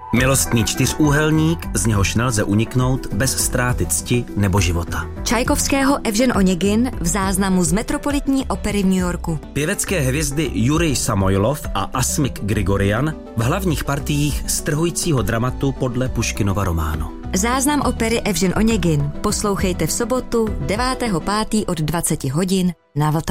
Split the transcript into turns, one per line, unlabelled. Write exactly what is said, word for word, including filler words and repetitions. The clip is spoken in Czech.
Milostný čtyřúhelník, z něhož nelze uniknout bez ztráty cti nebo života.
Čajkovského Evžen Oněgin v záznamu z Metropolitní opery v New Yorku.
Pěvecké hvězdy Jurij Samojlov a Asmik Grigorian v hlavních partiích strhujícího dramatu podle Puškinova románu.
Záznam opery Evžen Oněgin poslouchejte v sobotu devátého pátého od dvaceti hodin na Vltavě.